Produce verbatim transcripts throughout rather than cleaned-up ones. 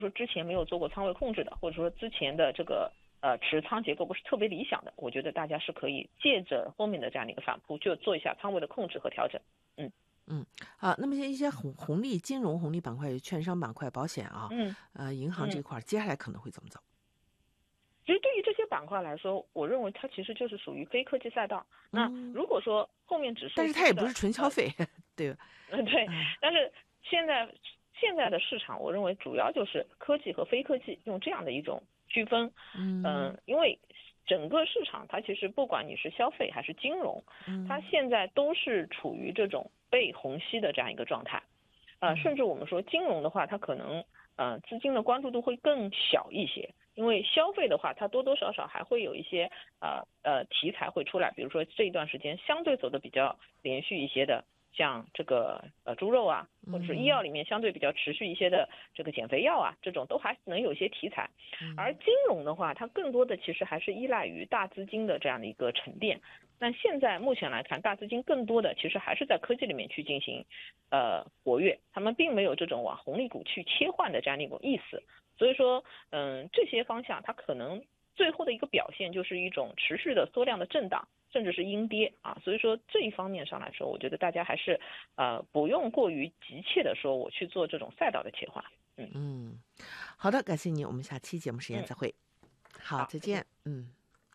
说之前没有做过仓位控制的，或者说之前的这个呃持仓结构不是特别理想的，我觉得大家是可以借着后面的这样的一个反扑，就做一下仓位的控制和调整。嗯嗯，啊，那么一些红红利、金融红利板块、券商板块、保险啊， 嗯呃，银行这嗯。 块儿接下来可能会怎么走？ 其实对于这些板块来说，我认为它其实就是属于非科技赛道。那嗯， 如果说后面指数但是它跌的， 也不是纯消呃， 费，对吧？ 嗯，对， 啊， 但是现在现在的市场，我认为主要就是科技和非科技用这样的一种区分。 嗯嗯，因为整个市场它其实不管你是消费还是金融，它嗯现在都是处于这种被虹吸的这样一个状态。呃， 嗯甚至我们说金融的话，它可能呃资金的关注度会更小一些，因为消费的话，它多多少少还会有一些呃呃题材会出来，比如说这一段时间相对走的比较连续一些的，像这个呃猪肉啊，或者是医药嗯里面相对比较持续一些的这个减肥药啊，这种都还能有一些题材。而嗯金融的话，它更多的其实还是依赖于大资金的这样的一个沉淀。那现在目前来看，大资金更多的其实还是在科技里面去进行呃活跃，他们并没有这种往红利股去切换的这样的一种意思。所以说，嗯，这些方向它可能最后的一个表现就是一种持续的缩量的震荡，甚至是阴跌啊。所以说这一方面上来说，我觉得大家还是呃不用过于急切的说我去做这种赛道的切换。嗯嗯，好的，感谢你，我们下期节目时间嗯， 再会。好， 好，再见。 再见。嗯。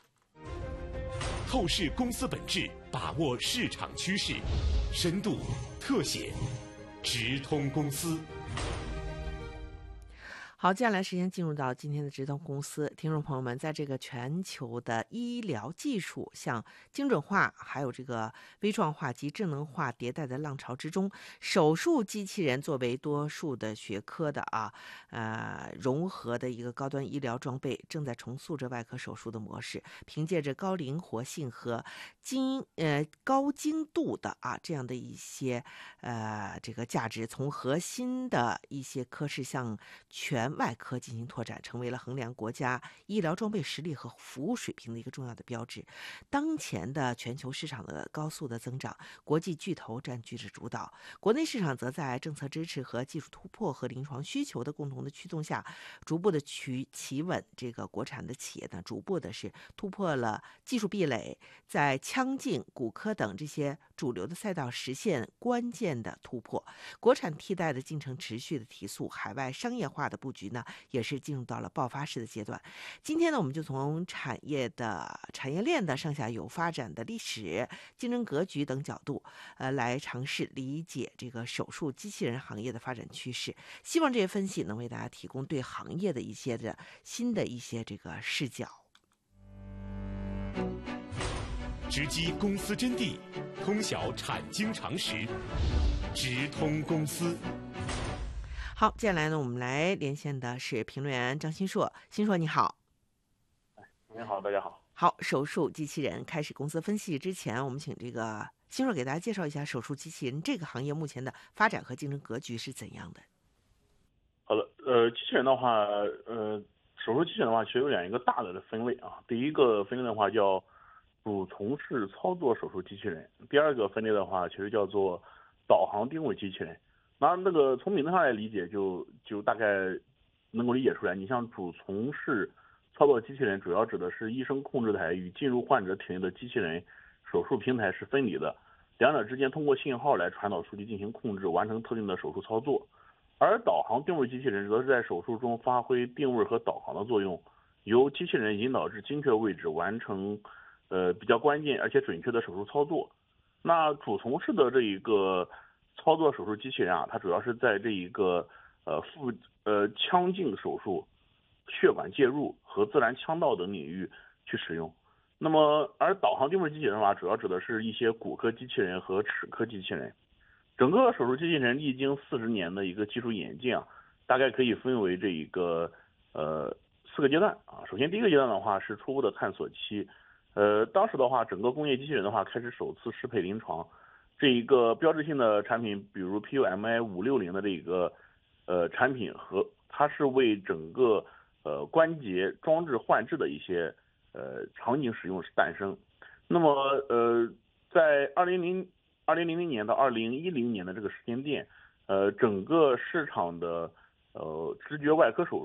透视公司本质，把握市场趋势，深度特写，直通公司。 好，接下来时间进入到今天的直通公司，听众朋友们，在这个全球的医疗技术向精准化，还有这个微创化及智能化迭代的浪潮之中，手术机器人作为多数的学科的啊，呃融合的一个高端医疗装备，正在重塑着外科手术的模式，凭借着高灵活性和精呃高精度的啊这样的一些呃这个价值，从核心的一些科室向全外科进行拓展，成为了衡量国家医疗装备实力和服务水平的一个重要的标志。当前的全球市场的高速的增长，国际巨头占据着主导，国内市场则在政策支持和技术突破和临床需求的共同的驱动下，逐步的取企稳。这个国产的企业呢，逐步的是突破了技术壁垒，在腔镜、骨科等这些主流的赛道实现关键的突破。国产替代的进程持续的提速，海外商业化的布局呢，也是进入到了爆发式的阶段。今天呢，我们就从产业的产业链的上下游发展的历史、竞争格局等角度，呃，来尝试理解这个手术机器人行业的发展趋势。希望这些分析能为大家提供对行业的一些的新的一些这个视角。 直击公司真谛，通晓产经常识，直通公司。 好，接下来呢，我们来连线的是评论员张新硕。新硕你好。 您好，大家好。 好，手术机器人开始公司分析之前，我们请这个新硕给大家介绍一下手术机器人这个行业目前的发展和竞争格局是怎样的。 好的，呃，机器人的话，呃，手术机器人的话，其实有两一个大的分类啊。第一个分类的话叫主从式操作手术机器人，第二个分类的话，其实叫做导航定位机器人。那那个从名字上来理解就，就大概能够理解出来。你像主从式操作机器人，主要指的是医生控制台与进入患者体内的机器人手术平台是分离的，两者之间通过信号来传导数据进行控制，完成特定的手术操作。而导航定位机器人则是在手术中发挥定位和导航的作用，由机器人引导至精确位置，完成呃比较关键而且准确的手术操作。那主从式的这一个操作手术机器人啊，它主要是在这一个呃腹呃腔镜手术、血管介入和自然腔道等领域去使用。那么而导航定位机器人的话，主要指的是一些骨科机器人和齿科机器人。整个手术机器人历经四十年的一个技术演进啊，大概可以分为这一个呃四个阶段啊。首先第一个阶段的话是初步的探索期，呃当时的话整个工业机器人的话开始首次适配临床，这一个标志性的产品，比如 P U M I 五六零的这个呃产品和它是为整个呃关节装置换置的一些呃场景使用诞生。那么呃在二零零二零零零年到二零一零年的这个时间点，呃，整个市场的呃知觉外科手